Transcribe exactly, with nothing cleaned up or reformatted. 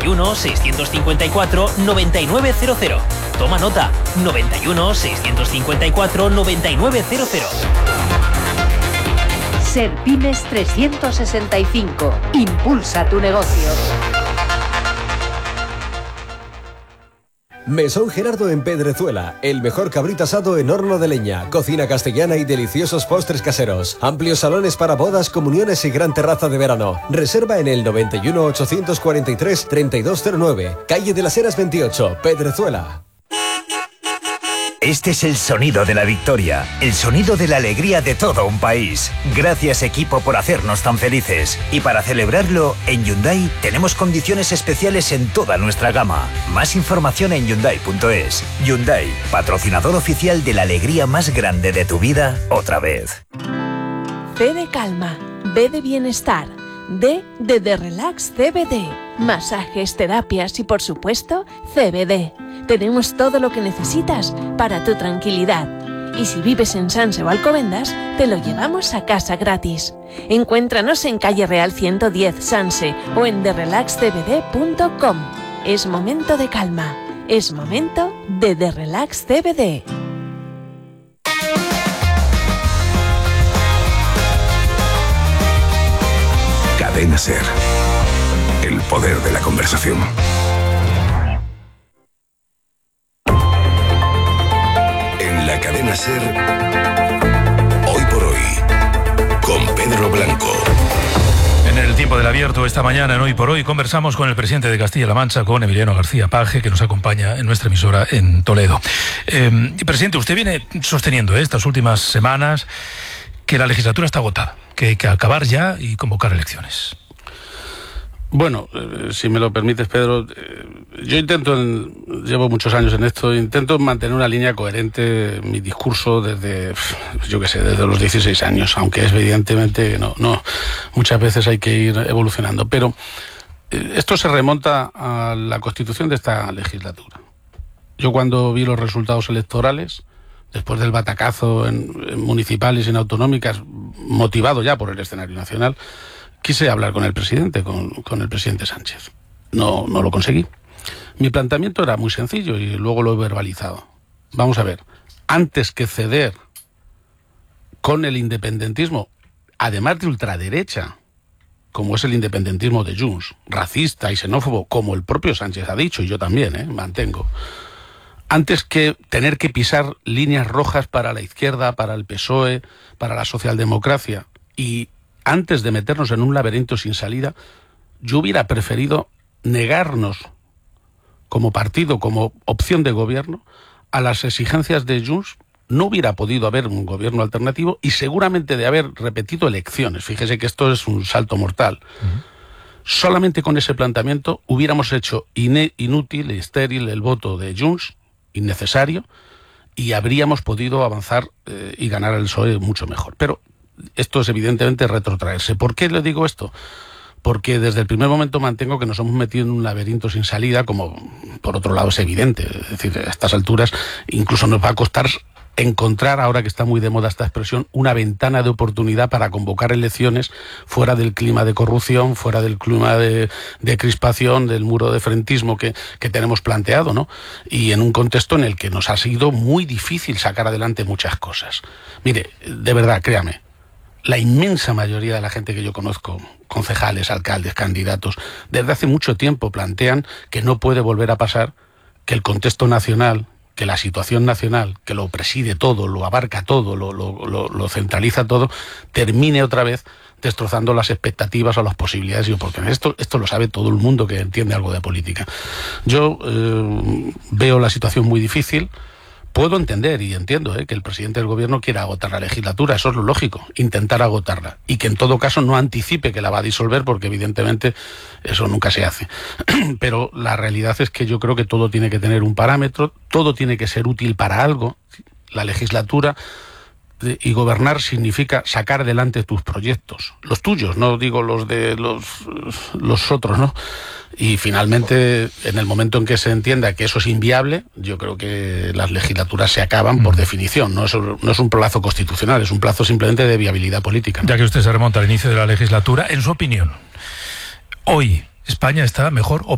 y uno, seiscientos cincuenta y cuatro, noventa y nueve cero cero. Toma nota, noventa y uno, seiscientos cincuenta y cuatro, noventa y nueve cero cero. Serpymes trescientos sesenta y cinco. Impulsa tu negocio. Mesón Gerardo en Pedrezuela, el mejor cabrito asado en horno de leña, cocina castellana y deliciosos postres caseros, amplios salones para bodas, comuniones y gran terraza de verano. Reserva en el noventa y uno, ochocientos cuarenta y tres, treinta y dos cero nueve, calle de las Heras veintiocho, Pedrezuela. Este es el sonido de la victoria, el sonido de la alegría de todo un país. Gracias, equipo, por hacernos tan felices. Y para celebrarlo, en Hyundai tenemos condiciones especiales en toda nuestra gama. Más información en Hyundai punto es. Hyundai, patrocinador oficial de la alegría más grande de tu vida, otra vez. C de calma, B de bienestar, D de The Relax C B D. Masajes, terapias y, por supuesto, C B D. Tenemos todo lo que necesitas para tu tranquilidad. Y si vives en Sanse o Alcobendas, te lo llevamos a casa gratis. Encuéntranos en calle Real ciento diez, Sanse, o en the relax c b d punto com. Es momento de calma. Es momento de The Relax C B D. Cadena Ser. El poder de la conversación. En la Cadena Ser, hoy por hoy, con Pedro Blanco. En el tiempo del abierto esta mañana, en Hoy por Hoy, conversamos con el presidente de Castilla-La Mancha, con Emiliano García Paje, que nos acompaña en nuestra emisora en Toledo. Eh, presidente, usted viene sosteniendo eh, estas últimas semanas que la legislatura está agotada, que hay que acabar ya y convocar elecciones. Bueno, eh, si me lo permites, Pedro, eh, yo intento, en, llevo muchos años en esto, intento mantener una línea coherente en mi discurso desde, yo qué sé, desde los dieciséis años, aunque es evidentemente no, no, muchas veces hay que ir evolucionando. Pero eh, esto se remonta a la constitución de esta legislatura. Yo cuando vi los resultados electorales, después del batacazo en, en municipales y en autonómicas, motivado ya por el escenario nacional, quise hablar con el presidente, con, con el presidente Sánchez. No, no lo conseguí. Mi planteamiento era muy sencillo y luego lo he verbalizado. Vamos a ver, antes que ceder con el independentismo, además de ultraderecha, como es el independentismo de Junts, racista y xenófobo, como el propio Sánchez ha dicho, y yo también, ¿eh? mantengo, antes que tener que pisar líneas rojas para la izquierda, para el P S O E, para la socialdemocracia, y antes de meternos en un laberinto sin salida, yo hubiera preferido negarnos como partido, como opción de gobierno, a las exigencias de Junts. No hubiera podido haber un gobierno alternativo y seguramente de haber repetido elecciones. Fíjese que esto es un salto mortal. Uh-huh. Solamente con ese planteamiento hubiéramos hecho iné- inútil y estéril el voto de Junts, innecesario, y habríamos podido avanzar eh, y ganar el P S O E mucho mejor. Pero esto es evidentemente retrotraerse. ¿Por qué le digo esto? Porque desde el primer momento mantengo que nos hemos metido en un laberinto sin salida, como por otro lado es evidente. Es decir, a estas alturas incluso nos va a costar encontrar, ahora que está muy de moda esta expresión, una ventana de oportunidad para convocar elecciones fuera del clima de corrupción, fuera del clima de, de crispación, del muro de frentismo que, que tenemos planteado, ¿no? Y en un contexto en el que nos ha sido muy difícil sacar adelante muchas cosas. Mire, de verdad, créame, la inmensa mayoría de la gente que yo conozco, concejales, alcaldes, candidatos, desde hace mucho tiempo plantean que no puede volver a pasar que el contexto nacional, que la situación nacional, que lo preside todo, lo abarca todo, lo, lo, lo, lo centraliza todo, termine otra vez destrozando las expectativas o las posibilidades y oportunidades. Esto, esto lo sabe todo el mundo que entiende algo de política. Yo eh, veo la situación muy difícil. Puedo entender y entiendo eh, que el presidente del gobierno quiera agotar la legislatura, eso es lo lógico, intentar agotarla, y que en todo caso no anticipe que la va a disolver, porque evidentemente eso nunca se hace. Pero la realidad es que yo creo que todo tiene que tener un parámetro, todo tiene que ser útil para algo. La legislatura y gobernar significa sacar adelante tus proyectos, los tuyos, no digo los de los, los otros, ¿no? Y finalmente, en el momento en que se entienda que eso es inviable, yo creo que las legislaturas se acaban por definición. No es, no es un plazo constitucional, es un plazo simplemente de viabilidad política, ¿no? Ya que usted se remonta al inicio de la legislatura, en su opinión, hoy España está mejor o